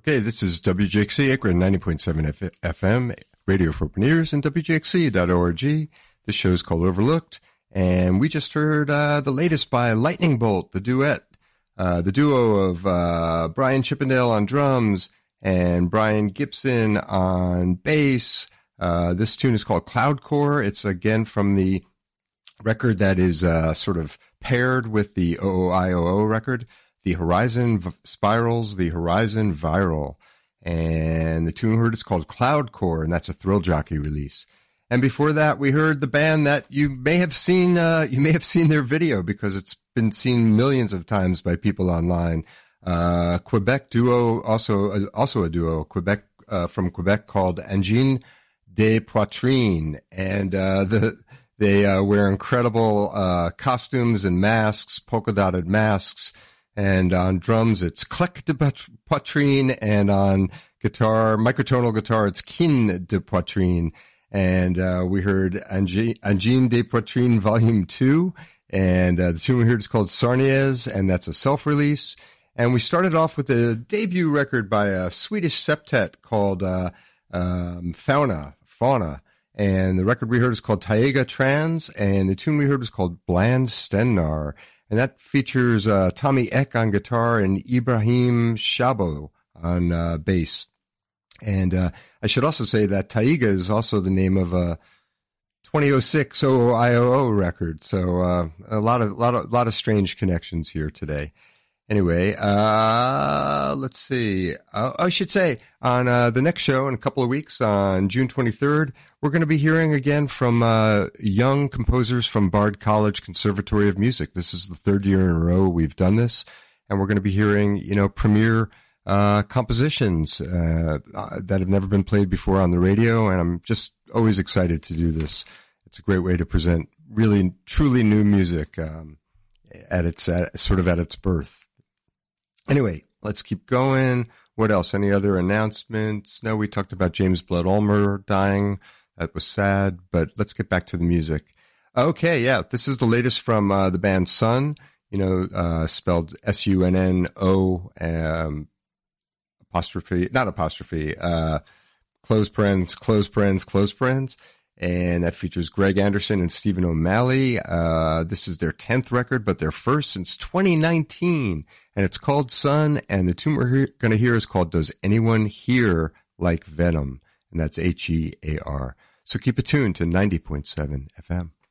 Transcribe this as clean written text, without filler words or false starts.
Okay, this is WJXC Akron 90.7 FM, Radio for Open Ears, and WJXC.org. This show is called Overlooked, and we just heard the latest by Lightning Bolt, the duet, the duo of Brian Chippendale on drums and Brian Gibson on bass. This tune is called Cloudcore. It's again from the record that is sort of paired with the OOIOO record, The Horizon Spirals, The Horizon Viral. And the tune we heard is called Cloudcore, and that's a Thrill Jockey release. And before that, we heard the band that you may have seen their video because it's been seen millions of times by people online. Quebec duo, also a duo, from Quebec called Angine de Poitrine. And, they wear incredible, costumes and masks, polka dotted masks. And on drums, it's Clec de Poitrine, and on guitar, microtonal guitar, it's Kin de Poitrine. And we heard Angine de Poitrine Volume 2, and the tune we heard is called Sarniez, and that's a self-release. And we started off with a debut record by a Swedish septet called Fauna, and the record we heard is called Taiga Trans, and the tune we heard was called Bland Stennar. And that features Tommy Eck on guitar and Ibrahim Shabo on bass. And I should also say that Taiga is also the name of a 2006 OOIOO record. So a lot of strange connections here today. Anyway, let's see. I should say on the next show in a couple of weeks, on June 23rd, we're going to be hearing again from young composers from Bard College Conservatory of Music. This is the third year in a row we've done this, and we're going to be hearing, premier compositions that have never been played before on the radio, and I'm just always excited to do this. It's a great way to present really, truly new music at its birth. Anyway, let's keep going. What else? Any other announcements? No, we talked about James Blood Ulmer dying. That was sad, but let's get back to the music. Okay, yeah, this is the latest from the band Sunn, spelled S-U-N-N-O, close parens. And that features Greg Anderson and Stephen O'Malley. This is their 10th record, but their first since 2019. And it's called Sunn, and the tune we're going to hear is called Does Anyone Hear Like Venom? And that's Hear. So keep it tuned to 90.7 FM.